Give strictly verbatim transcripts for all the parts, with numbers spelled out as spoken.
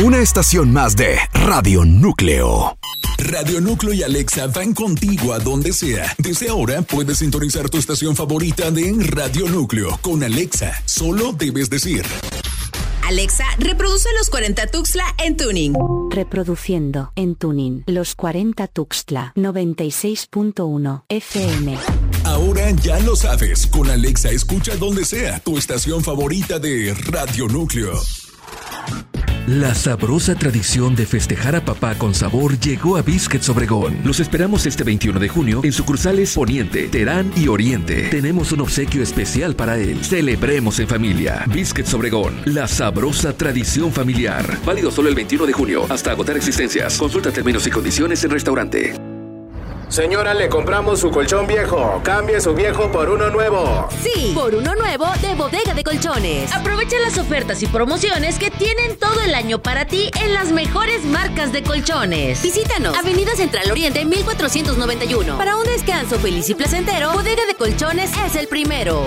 Una estación más de Radio Núcleo. Radio Núcleo y Alexa van contigo a donde sea. Desde ahora puedes sintonizar tu estación favorita de Radio Núcleo con Alexa. Solo debes decir: Alexa, reproduce Los cuarenta Tuxtla en Tuning. Reproduciendo en Tuning Los cuarenta Tuxtla noventa y seis punto uno F M. Ahora ya lo sabes, con Alexa escucha donde sea tu estación favorita de Radio Núcleo. La sabrosa tradición de festejar a papá con sabor llegó a Biscuits Obregón. Los esperamos este veintiuno de junio en sucursales Poniente, Terán y Oriente. Tenemos un obsequio especial para él. Celebremos en familia. Biscuits Obregón, la sabrosa tradición familiar. Válido solo el veintiuno de junio hasta agotar existencias. Consulta términos y condiciones en restaurante. Señora, le compramos su colchón viejo. Cambie su viejo por uno nuevo. Sí, por uno nuevo de Bodega de Colchones. Aprovecha las ofertas y promociones que tienen todo el año para ti en las mejores marcas de colchones. Visítanos, Avenida Central Oriente mil cuatrocientos noventa y uno. Para un descanso feliz y placentero, Bodega de Colchones es el primero.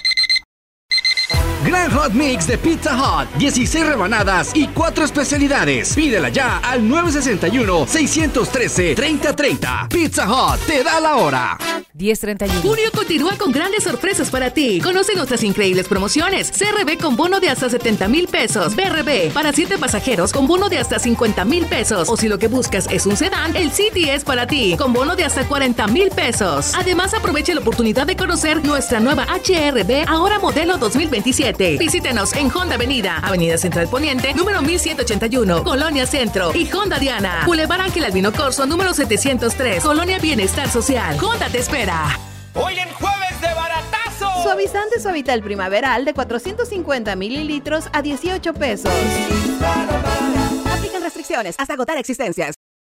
Gran Hot Mix de Pizza Hut, dieciséis rebanadas y cuatro especialidades. Pídela ya al nueve sesenta y uno, seiscientos trece, treinta treinta. Pizza Hut te da la hora. diez treinta y uno. Junio continúa con grandes sorpresas para ti. Conoce nuestras increíbles promociones. C R B con bono de hasta setenta mil pesos. B R B para siete pasajeros con bono de hasta cincuenta mil pesos. O si lo que buscas es un sedán, el City es para ti, con bono de hasta cuarenta mil pesos. Además, aproveche la oportunidad de conocer nuestra nueva H R B, ahora modelo dos mil veintisiete. Visítenos en Honda Avenida, Avenida Central Poniente, número mil ciento ochenta y uno, Colonia Centro, y Honda Diana, Boulevard Ángel Albino Corzo, número setecientos tres, Colonia Bienestar Social. Honda te espera. Hoy en jueves de baratazo. Suavizante Suavitel primaveral de cuatrocientos cincuenta mililitros a dieciocho pesos. Aplican restricciones hasta agotar existencias.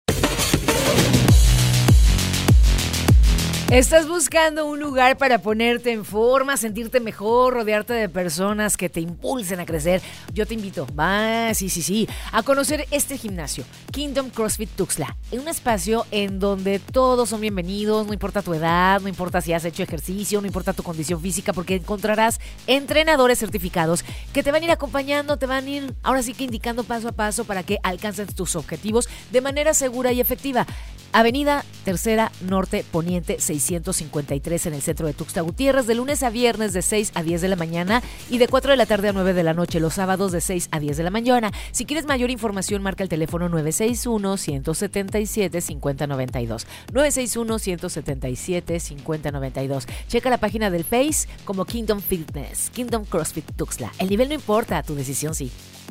¿Estás buscando un lugar para ponerte en forma, sentirte mejor, rodearte de personas que te impulsen a crecer? Yo te invito, va, sí, sí, sí, a conocer este gimnasio, Kingdom CrossFit Tuxtla, un espacio en donde todos son bienvenidos, no importa tu edad, no importa si has hecho ejercicio, no importa tu condición física, porque encontrarás entrenadores certificados que te van a ir acompañando, te van a ir ahora sí que indicando paso a paso para que alcances tus objetivos de manera segura y efectiva. Avenida Tercera Norte Poniente seiscientos cincuenta y tres en el centro de Tuxtla Gutiérrez, de lunes a viernes de seis a diez de la mañana y de cuatro de la tarde a nueve de la noche, los sábados de seis a diez de la mañana. Si quieres mayor información, marca el teléfono nueve seis uno, uno siete siete, cinco cero nueve dos. nueve seis uno, uno siete siete, cinco cero nueve dos. Checa la página del Face como Kingdom Fitness, Kingdom CrossFit Tuxtla. El nivel no importa, tu decisión sí.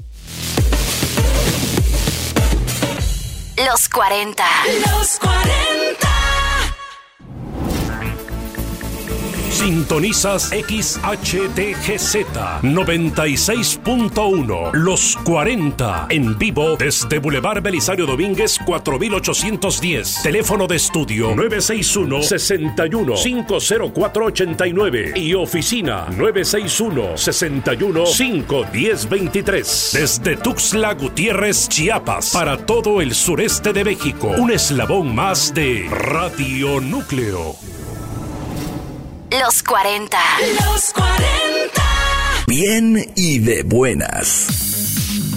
Los cuarenta. Los cuarenta. Sintonizas X H T G Z noventa y seis punto uno. Los cuarenta. En vivo desde Boulevard Belisario Domínguez cuatro mil ochocientos diez. Teléfono de estudio nueve seis uno, seis uno, cinco cero cuatro ocho nueve. Y oficina nueve seis uno, seis uno, cinco uno cero dos tres. Desde Tuxtla Gutiérrez, Chiapas, para todo el sureste de México. Un eslabón más de Radio Núcleo. Los cuarenta. Los cuarenta. Bien y de buenas.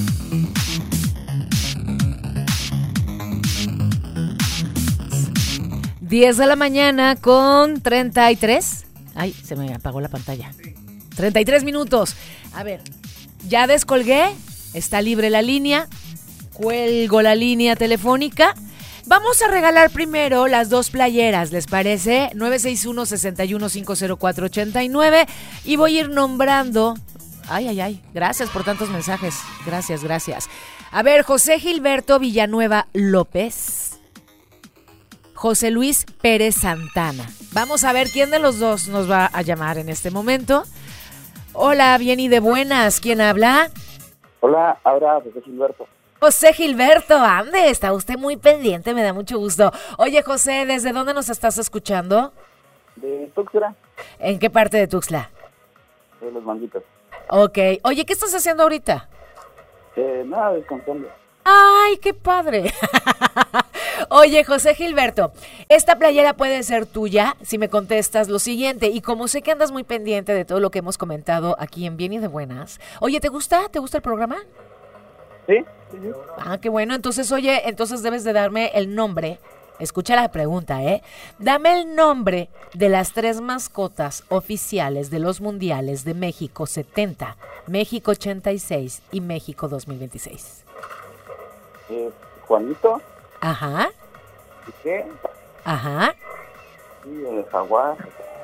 diez de la mañana con treinta y tres. Ay, se me apagó la pantalla. treinta y tres minutos. A ver, ya descolgué. Está libre la línea. Cuelgo la línea telefónica. Vamos a regalar primero las dos playeras, ¿les parece? nueve seis uno, seis uno, cinco cero cuatro ocho nueve. Y voy a ir nombrando... Ay, ay, ay. Gracias por tantos mensajes. Gracias, gracias. A ver, José Gilberto Villanueva López. José Luis Pérez Santana. Vamos a ver quién de los dos nos va a llamar en este momento. Hola, bien y de buenas. ¿Quién habla? Hola, ahora José Gilberto. José Gilberto, ande, está usted muy pendiente, me da mucho gusto. Oye, José, ¿desde dónde nos estás escuchando? De Tuxtla. ¿En qué parte de Tuxtla? De Los Manguitos. Ok. Oye, ¿qué estás haciendo ahorita? Eh, nada, descansando. ¡Ay, qué padre! Oye, José Gilberto, esta playera puede ser tuya si me contestas lo siguiente. Y como sé que andas muy pendiente de todo lo que hemos comentado aquí en Bien y de Buenas. Oye, ¿te gusta? ¿Te gusta el programa? Sí. Ah, qué bueno. Entonces, oye, entonces debes de darme el nombre. Escucha la pregunta, ¿eh? Dame el nombre de las tres mascotas oficiales de los mundiales de México setenta, México ochenta y seis y México dos mil veintiséis. Eh, Juanito. Ajá. ¿Qué? Ajá. Sí, el jaguar.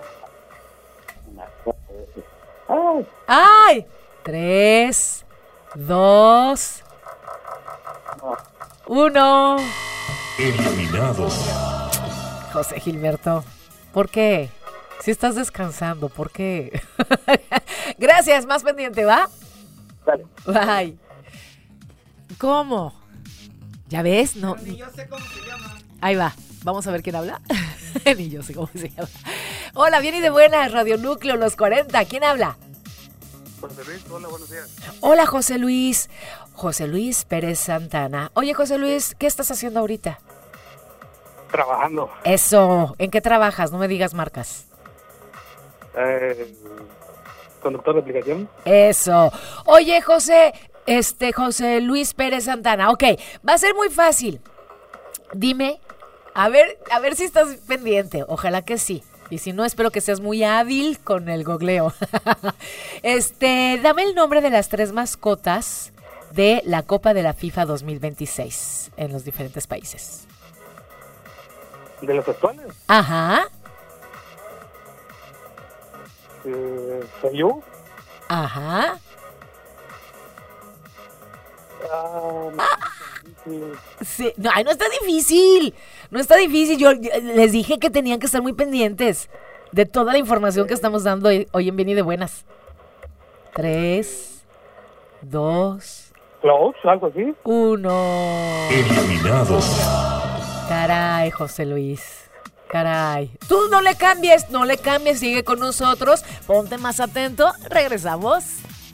¡Ay! ¡Ay! Tres, dos, uno. Eliminado. José Gilberto, ¿por qué? Si estás descansando, ¿por qué? Gracias, más pendiente, ¿va? Dale. Bye. ¿Cómo? ¿Ya ves? No. Ni yo sé cómo se llama. Ahí va. Vamos a ver quién habla. Ni yo sé cómo se llama. Hola, bien y de buenas, Radio Núcleo, los cuarenta. ¿Quién habla? José Luis, hola, buenos días. Hola, José Luis. José Luis Pérez Santana. Oye, José Luis, ¿qué estás haciendo ahorita? Trabajando. Eso. ¿En qué trabajas? No me digas marcas. Eh, conductor de aplicación. Eso. Oye, José, este, José Luis Pérez Santana. Ok, va a ser muy fácil. Dime, a ver, a ver si estás pendiente. Ojalá que sí. Y si no, espero que seas muy hábil con el googleo. Este, dame el nombre de las tres mascotas de la Copa de la FIFA dos mil veintiséis en los diferentes países. ¿De los actuales? Ajá. Eh, ¿Soy yo? Ajá. Um, Sí, no, ay, no está difícil. No está difícil. Yo les dije que tenían que estar muy pendientes de toda la información que estamos dando hoy, hoy en Bien y de Buenas. Tres, dos, Close, algo así. uno. Eliminado. Caray, José Luis. Caray. Tú no le cambies, no le cambies. Sigue con nosotros. Ponte más atento. Regresamos.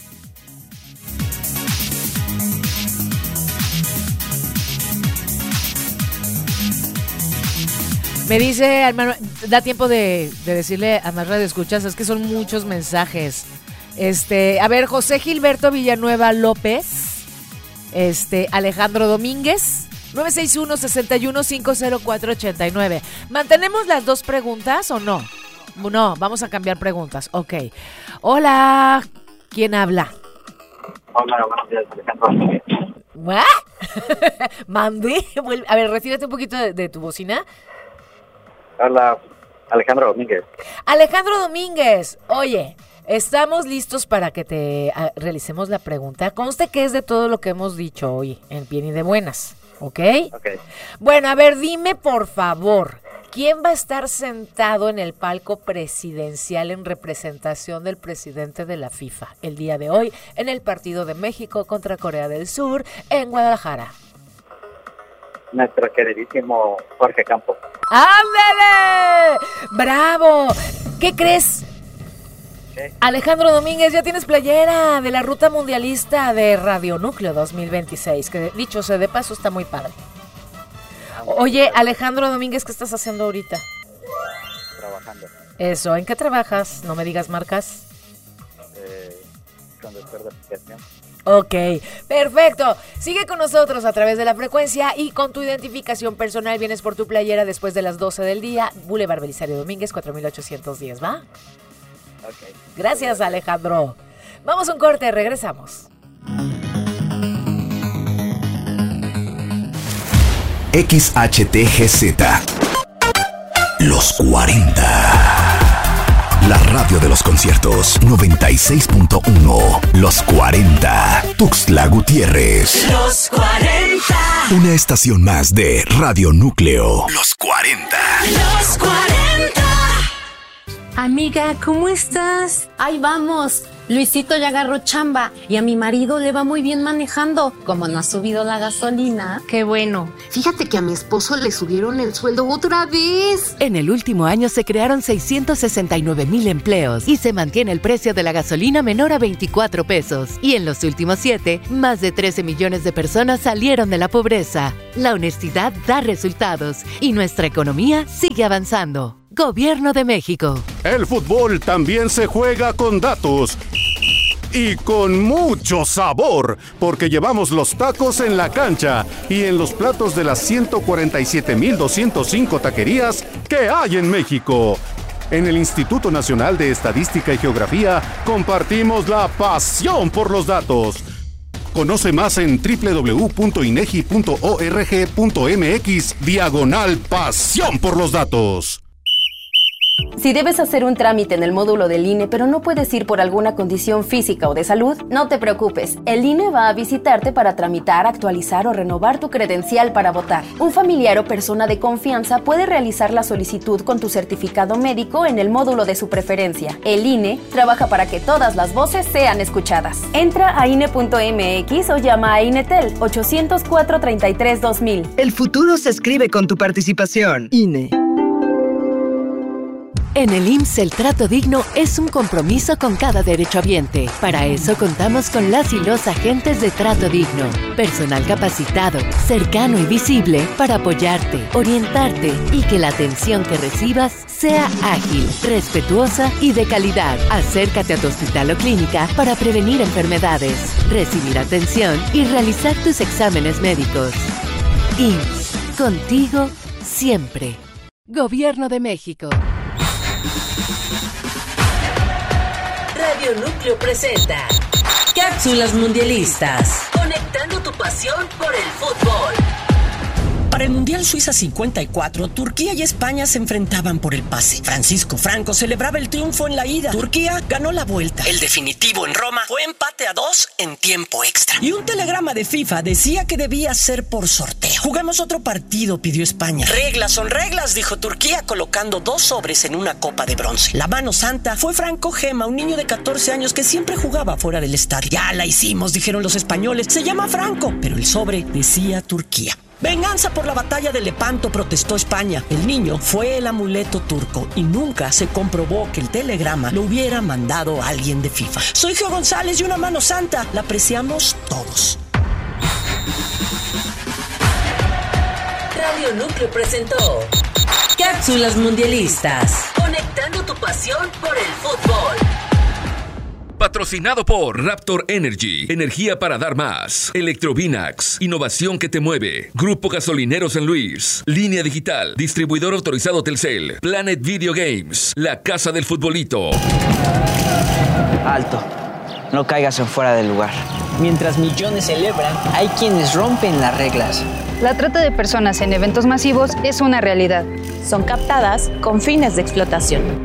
Me dice, hermano, da tiempo de, de decirle a más radio escuchas, es que son muchos mensajes. Este, a ver, José Gilberto Villanueva López, este, Alejandro Domínguez, nueve seis uno, seis uno cinco cero cuatro ocho nueve. ¿Mantenemos las dos preguntas o no? No, vamos a cambiar preguntas. Ok. Hola, ¿quién habla? Hola, buenos días, Alejandro. ¿What? Mandé. A ver, retírate un poquito de, de tu bocina. Hola, Alejandro Domínguez. Alejandro Domínguez, oye, estamos listos para que te a, realicemos la pregunta. Conste que es de todo lo que hemos dicho hoy en Bien y de Buenas, ¿ok? Ok. Bueno, a ver, dime por favor, ¿quién va a estar sentado en el palco presidencial en representación del presidente de la FIFA el día de hoy en el partido de México contra Corea del Sur en Guadalajara? Nuestro queridísimo Jorge Campos. ¡Ándale! ¡Bravo! ¿Qué crees? ¿Qué? Alejandro Domínguez, ya tienes playera de la ruta mundialista de Radio Núcleo dos mil veintiséis, que dicho sea de paso está muy padre. Oye, Alejandro Domínguez, ¿qué estás haciendo ahorita? Trabajando. Eso, ¿en qué trabajas? No me digas marcas. Eh, conductor de aplicación. Ok, perfecto. Sigue con nosotros a través de la frecuencia y con tu identificación personal vienes por tu playera después de las doce del día, Boulevard Belisario Domínguez, cuatro mil ochocientos diez, ¿va? Ok. Gracias, Alejandro. Vamos a un corte, regresamos. X H T G Z. Los cuarenta. La radio de los conciertos noventa y seis punto uno. Los cuarenta. Tuxtla Gutiérrez. Los cuarenta. Una estación más de Radio Núcleo. Los cuarenta. Los cuarenta. Amiga, ¿cómo estás? Ahí vamos. Luisito ya agarró chamba y a mi marido le va muy bien manejando. Como no ha subido la gasolina. Qué bueno. Fíjate que a mi esposo le subieron el sueldo otra vez. En el último año se crearon seiscientos sesenta y nueve mil empleos y se mantiene el precio de la gasolina menor a veinticuatro pesos. Y en los últimos siete, más de trece millones de personas salieron de la pobreza. La honestidad da resultados y nuestra economía sigue avanzando. Gobierno de México. El fútbol también se juega con datos. y con mucho sabor, porque llevamos los tacos en la cancha y en los platos de las ciento cuarenta y siete mil doscientos cinco taquerías que hay en México. En el Instituto Nacional de Estadística y Geografía compartimos la pasión por los datos. Conoce más en doble u doble u doble u punto inegi punto org punto mx diagonal pasión por los datos. Si debes hacer un trámite en el módulo del I N E, pero no puedes ir por alguna condición física o de salud, no te preocupes. El I N E va a visitarte para tramitar, actualizar o renovar tu credencial para votar. Un familiar o persona de confianza puede realizar la solicitud con tu certificado médico en el módulo de su preferencia. El I N E trabaja para que todas las voces sean escuchadas. Entra a I N E punto m x o llama a INETEL ochocientos cuatro treinta y tres dos mil. El futuro se escribe con tu participación. I N E. En el I M S S el trato digno es un compromiso con cada derechohabiente. Para eso contamos con las y los agentes de trato digno. Personal capacitado, cercano y visible para apoyarte, orientarte y que la atención que recibas sea ágil, respetuosa y de calidad. Acércate a tu hospital o clínica para prevenir enfermedades, recibir atención y realizar tus exámenes médicos. I M S S, contigo siempre. Gobierno de México. Radio Núcleo presenta Cápsulas Mundialistas, conectando tu pasión por el fútbol. Para el Mundial Suiza cincuenta y cuatro, Turquía y España se enfrentaban por el pase. Francisco Franco celebraba el triunfo en la ida. Turquía ganó la vuelta. El definitivo en Roma fue empate a dos en tiempo extra. Y un telegrama de FIFA decía que debía ser por sorteo. Jugamos otro partido, pidió España. Reglas son reglas, dijo Turquía, colocando dos sobres en una copa de bronce. La mano santa fue Franco Gema, un niño de catorce años que siempre jugaba fuera del estadio. Ya la hicimos, dijeron los españoles. Se llama Franco, pero el sobre decía Turquía. Venganza por la batalla de Lepanto, protestó España. El niño fue el amuleto turco y nunca se comprobó que el telegrama lo hubiera mandado alguien de FIFA. Soy Geo González y una mano santa la apreciamos todos. Radio Núcleo presentó Cápsulas Mundialistas, conectando tu pasión por el fútbol. Patrocinado por Raptor Energy, energía para dar más. Electrovinax, innovación que te mueve. Grupo Gasolinero San Luis. Línea Digital, distribuidor autorizado Telcel. Planet Video Games, la casa del futbolito. Alto, no caigas en fuera del lugar. Mientras millones celebran, hay quienes rompen las reglas. La trata de personas en eventos masivos es una realidad. Son captadas con fines de explotación.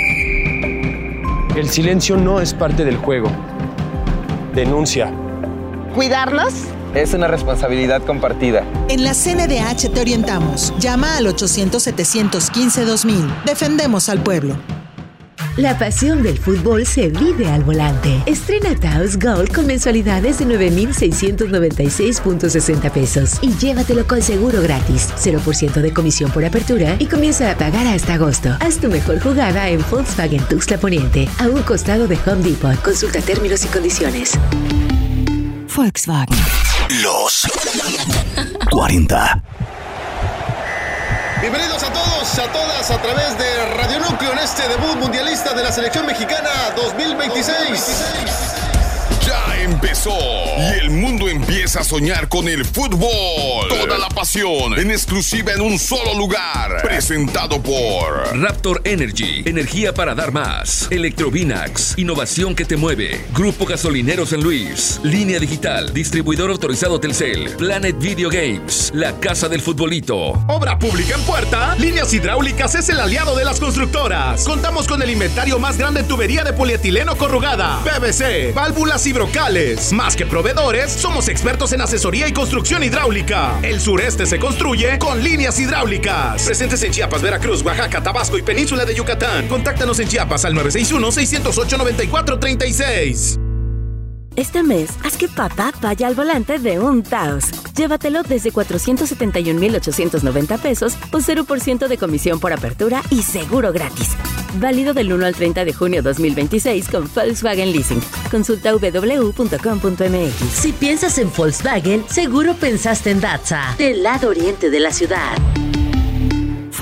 El silencio no es parte del juego. Denuncia. ¿Cuidarlos? Es una responsabilidad compartida. En la C N D H te orientamos. Llama al ochocientos, setecientos quince, dos mil. Defendemos al pueblo. La pasión del fútbol se vive al volante. Estrena Taos Gold con mensualidades de nueve mil seiscientos noventa y seis punto sesenta pesos y llévatelo con seguro gratis, cero por ciento de comisión por apertura y comienza a pagar hasta agosto. Haz tu mejor jugada en Volkswagen Tuxtla Poniente, a un costado de Home Depot. Consulta términos y condiciones. Volkswagen. Los cuarenta. Bienvenidos a todos, a todas, a través de Radio Núcleo en este debut mundialista de la selección mexicana dos mil veintiséis. Ya empezó y el mundo empieza a soñar con el fútbol. Toda la pasión en exclusiva en un solo lugar. Presentado por Raptor Energy, energía para dar más. Electrovinax, innovación que te mueve. Grupo Gasolinero San Luis. Línea Digital, distribuidor autorizado Telcel. Planet Video Games, la casa del futbolito. Obra pública en puerta. Líneas Hidráulicas es el aliado de las constructoras. Contamos con el inventario más grande en tubería de polietileno corrugada, P V C, válvulas y brocales. Más que proveedores, somos expertos en asesoría y construcción hidráulica. El sureste se construye con Líneas Hidráulicas. Presentes en Chiapas, Veracruz, Oaxaca, Tabasco y Península de Yucatán. Contáctanos en Chiapas al nueve seis uno, seis cero ocho, nueve cuatro tres seis. Este mes, haz que papá vaya al volante de un Taos. Llévatelo desde cuatrocientos setenta y un mil ochocientos noventa pesos o cero por ciento de comisión por apertura y seguro gratis. Válido del uno al treinta de junio dos mil veintiséis con Volkswagen Leasing. Consulta doble u doble u doble u punto com punto m x. Si piensas en Volkswagen, seguro pensaste en Datza, del lado oriente de la ciudad.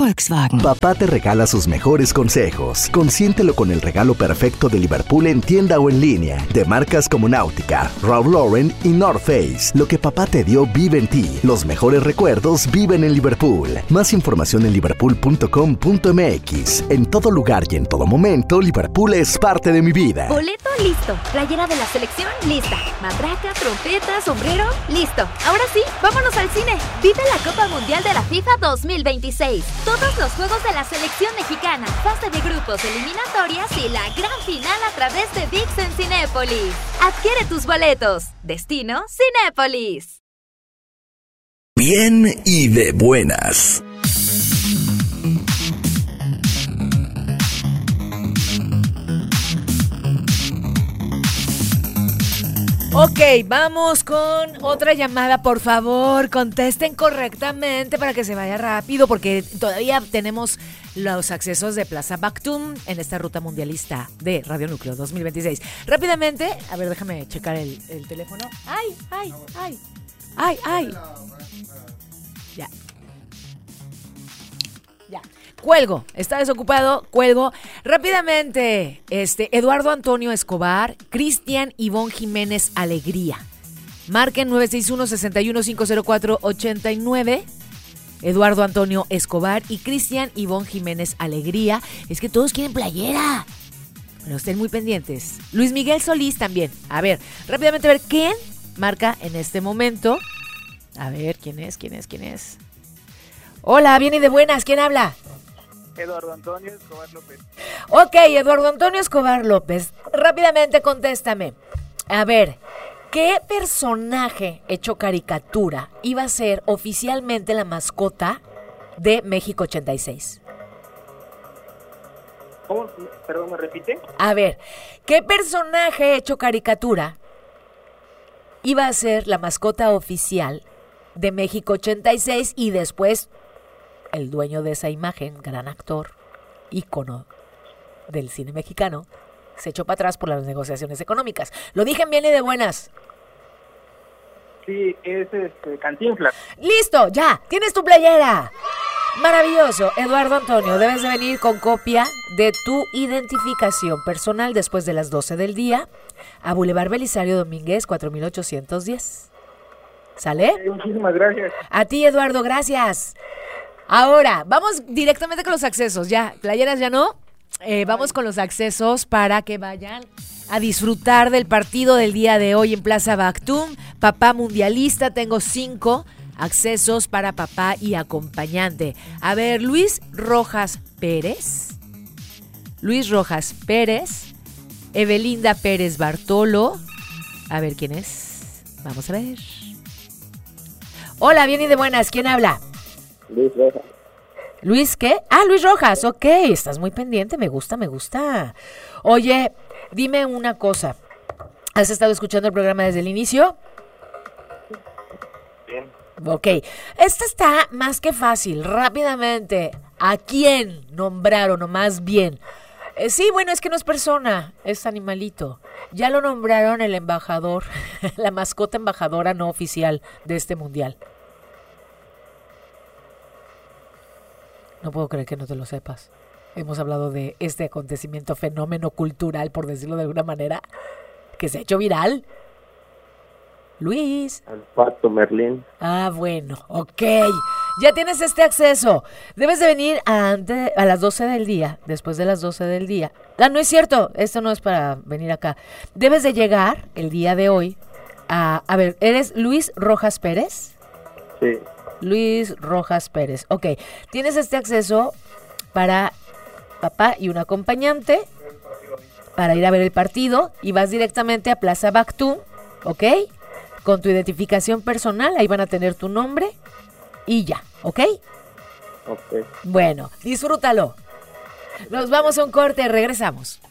Volkswagen. Papá te regala sus mejores consejos. Consiéntelo con el regalo perfecto de Liverpool en tienda o en línea. De marcas como Nautica, Ralph Lauren y North Face. Lo que papá te dio vive en ti. Los mejores recuerdos viven en Liverpool. Más información en liverpool punto com punto m x. En todo lugar y en todo momento, Liverpool es parte de mi vida. Boleto listo. Playera de la selección lista. Matraca, trompeta, sombrero, listo. Ahora sí, vámonos al cine. Vive la Copa Mundial de la FIFA dos mil veintiséis. Todos los juegos de la selección mexicana, fase de grupos, eliminatorias y la gran final a través de V I X en Cinépolis. Adquiere tus boletos. Destino Cinépolis. Bien y de buenas. Ok, vamos con otra llamada, por favor, contesten correctamente para que se vaya rápido, porque todavía tenemos los accesos de Plaza Bactum en esta ruta mundialista de Radio Núcleo dos mil veintiséis. Rápidamente, a ver, déjame checar el, el teléfono. ¡Ay, ay, ay! ¡Ay, ay! Ya. Ya. Cuelgo, está desocupado, cuelgo. Rápidamente, este, Eduardo Antonio Escobar, Cristian Ivonne Jiménez Alegría. Marquen nueve seis uno, seis uno cinco cero cuatro, ocho nueve. Eduardo Antonio Escobar y Cristian Ivonne Jiménez Alegría. Es que todos quieren playera. Pero estén muy pendientes. Luis Miguel Solís también. A ver, rápidamente a ver quién marca en este momento. A ver, ¿quién es? ¿Quién es? ¿Quién es? Hola, bien y de buenas. ¿Quién habla? Eduardo Antonio Escobar López. Ok, Eduardo Antonio Escobar López. Rápidamente contéstame. A ver, ¿qué personaje hecho caricatura iba a ser oficialmente la mascota de México ochenta y seis? ¿Cómo? Perdón, ¿me repite? A ver, ¿qué personaje hecho caricatura iba a ser la mascota oficial de México ochenta y seis y después el dueño de esa imagen, gran actor, ícono del cine mexicano, se echó para atrás por las negociaciones económicas? Lo dije bien y de buenas. Sí, es este, Cantinflas. ¡Listo! ¡Ya! ¡Tienes tu playera! Maravilloso. Eduardo Antonio, debes de venir con copia de tu identificación personal después de las doce del día a Boulevard Belisario Domínguez, cuatro mil ochocientos diez. ¿Sale? Sí, muchísimas gracias. A ti, Eduardo, gracias. Ahora, vamos directamente con los accesos. Ya, playeras ya no. Eh, vamos con los accesos para que vayan a disfrutar del partido del día de hoy en Plaza Bactum. Papá mundialista, tengo cinco accesos para papá y acompañante. A ver, Luis Rojas Pérez. Luis Rojas Pérez. Evelinda Pérez Bartolo. A ver quién es. Vamos a ver. Hola, bien y de buenas. ¿Quién habla? Luis Rojas. ¿Luis qué? Ah, Luis Rojas, ok, estás muy pendiente, me gusta, me gusta. Oye, dime una cosa, ¿has estado escuchando el programa desde el inicio? Bien. Ok, esta está más que fácil, rápidamente, ¿a quién nombraron o más bien? Eh, sí, bueno, es que no es persona, es animalito. Ya lo nombraron el embajador, la mascota embajadora no oficial de este mundial. No puedo creer que no te lo sepas. Hemos hablado de este acontecimiento, fenómeno cultural, por decirlo de alguna manera, que se ha hecho viral. Luis. El Pato Merlín. Ah, bueno, ok. Ya tienes este acceso. Debes de venir a, ante, a las doce del día, después de las doce del día. Ah, no es cierto, esto no es para venir acá. Debes de llegar el día de hoy a... A ver, ¿eres Luis Rojas Pérez? Sí. Luis Rojas Pérez. Ok, tienes este acceso para papá y un acompañante para ir a ver el partido y vas directamente a Plaza Bactum, ¿ok? Con tu identificación personal, ahí van a tener tu nombre y ya, ¿ok? Ok. Bueno, disfrútalo. Nos vamos a un corte, regresamos.